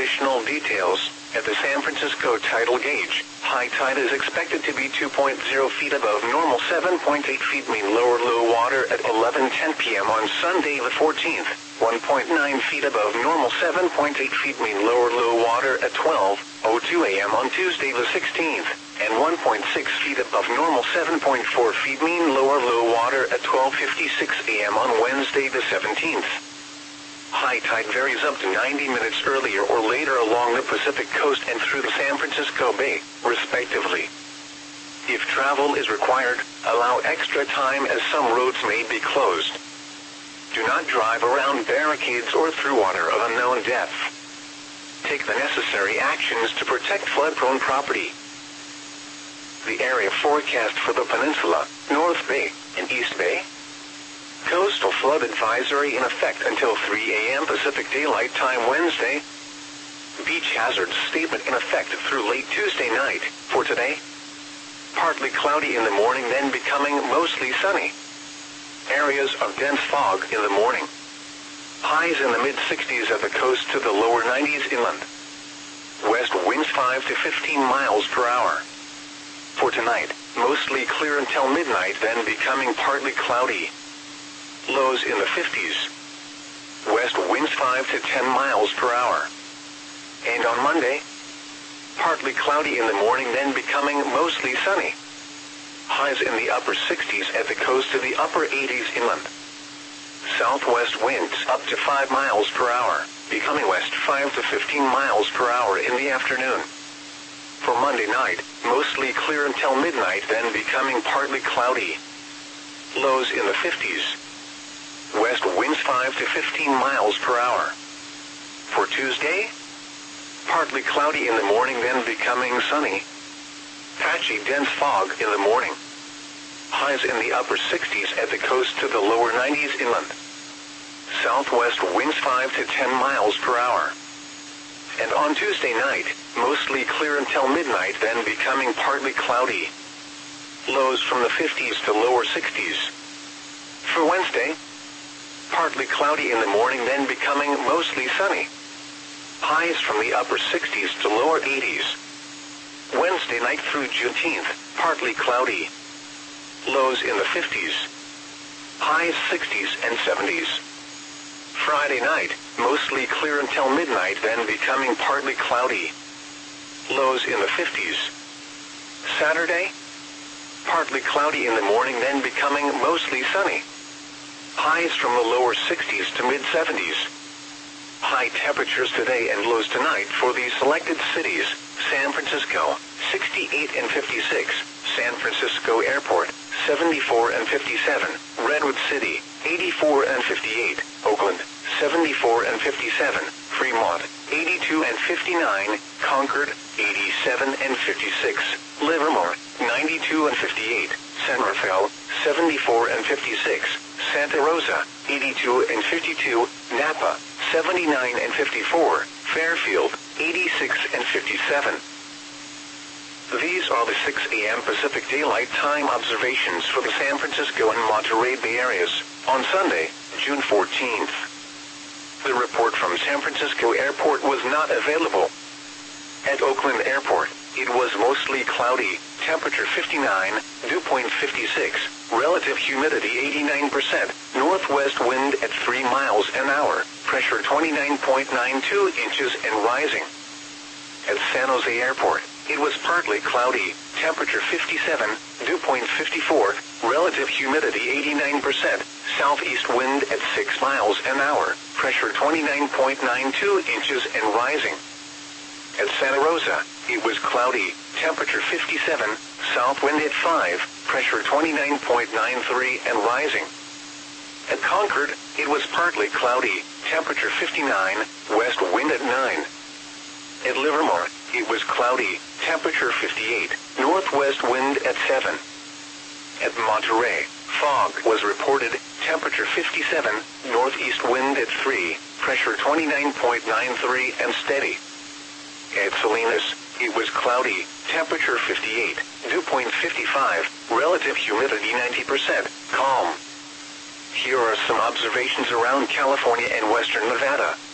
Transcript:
additional details, at the San Francisco tidal gauge, high tide is expected to be 2.0 feet above normal, 7.8 feet mean lower low water at 11:10 p.m. on Sunday the 14th, 1.9 feet above normal, 7.8 feet mean lower low water at 12:02 a.m. on Tuesday the 16th, and 1.6 feet above normal, 7.4 feet mean lower low water at 12:56 a.m. on Wednesday the 17th. High tide varies up to 90 minutes earlier or later along the Pacific coast and through the San Francisco Bay, respectively. If travel is required, allow extra time as some roads may be closed. Do not drive around barricades or through water of unknown depth. Take the necessary actions to protect flood-prone property. The area forecast for the peninsula, North Bay, and East Bay. Coastal flood advisory in effect until 3 a.m. Pacific Daylight Time Wednesday. Beach hazards statement in effect through late Tuesday night. For today, partly cloudy in the morning, then becoming mostly sunny. Areas of dense fog in the morning. Highs in the mid-60s at the coast to the lower 90s inland. West winds 5 to 15 miles per hour. For tonight, mostly clear until midnight, then becoming partly cloudy. Lows in the 50s. West winds 5 to 10 miles per hour. And on Monday, partly cloudy in the morning, then becoming mostly sunny. Highs in the upper 60s at the coast to the upper 80s inland. Southwest winds up to 5 miles per hour, becoming west 5 to 15 miles per hour in the afternoon. For Monday night, mostly clear until midnight, then becoming partly cloudy. Lows in the 50s. West winds 5 to 15 miles per hour. For Tuesday, partly cloudy in the morning, then becoming sunny. Patchy dense fog in the morning. Highs in the upper 60s at the coast to the lower 90s inland. Southwest winds 5 to 10 miles per hour. And on Tuesday night, mostly clear until midnight, then becoming partly cloudy. Lows from the 50s to lower 60s. For Wednesday, partly cloudy in the morning, then becoming mostly sunny. Highs from the upper 60s to lower 80s. Wednesday night through Juneteenth, partly cloudy. Lows in the 50s. Highs 60s and 70s. Friday night, mostly clear until midnight, then becoming partly cloudy. Lows in the 50s. Saturday, partly cloudy in the morning, then becoming mostly sunny. Highs from the lower 60s to mid-70s. High temperatures today and lows tonight for these selected cities: San Francisco, 68 and 56, San Francisco Airport, 74 and 57, Redwood City, 84 and 58, Oakland, 74 and 57, Fremont, 82 and 59, Concord, 87 and 56, Livermore, 92 and 58, San Rafael, 74 and 56, Santa Rosa, 82 and 52, Napa, 79 and 54, Fairfield, 86 and 57. These are the 6 a.m. Pacific Daylight Time observations for the San Francisco and Monterey Bay areas on Sunday, June 14th. The report from San Francisco Airport was not available. At Oakland Airport, it was mostly cloudy, temperature 59, dew point 56, relative humidity 89%, northwest wind at 3 miles an hour, pressure 29.92 inches and rising. At San Jose Airport, it was partly cloudy, temperature 57, dew point 54, relative humidity 89%, southeast wind at 6 miles an hour, pressure 29.92 inches and rising. At Santa Rosa, it was cloudy, temperature 57, south wind at 5, pressure 29.93 and rising. At Concord, it was partly cloudy, temperature 59, west wind at 9. At Livermore, it was cloudy, temperature 58, northwest wind at 7. At Monterey, fog was reported, temperature 57, northeast wind at 3, pressure 29.93 and steady. At Salinas, it was cloudy, temperature 58, dew point 55, relative humidity 90%, calm. Here are some observations around California and western Nevada.